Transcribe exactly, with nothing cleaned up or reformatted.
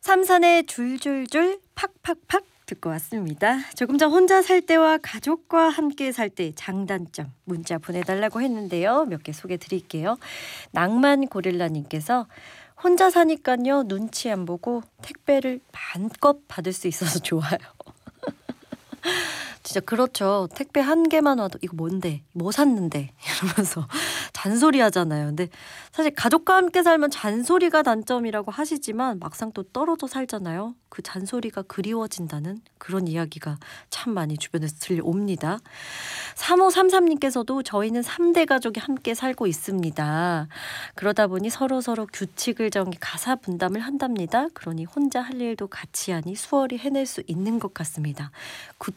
삼선의 줄줄줄 팍팍팍 듣고 왔습니다. 조금 전 혼자 살 때와 가족과 함께 살 때 장단점 문자 보내달라고 했는데요. 몇 개 소개해 드릴게요. 낭만 고릴라님께서 혼자 사니까요 눈치 안 보고 택배를 마음껏 받을 수 있어서 좋아요. 진짜 그렇죠. 택배 한 개만 와도 이거 뭔데? 뭐 샀는데? 이러면서 잔소리 하잖아요. 근데 사실 가족과 함께 살면 잔소리가 단점이라고 하시지만 막상 또 떨어져 살잖아요. 그 잔소리가 그리워진다는 그런 이야기가 참 많이 주변에서 들려옵니다. 삼오삼삼님께서도 저희는 삼 대 가족이 함께 살고 있습니다. 그러다 보니 서로서로 규칙을 정해 가사 분담을 한답니다. 그러니 혼자 할 일도 같이 하니 수월히 해낼 수 있는 것 같습니다. 굿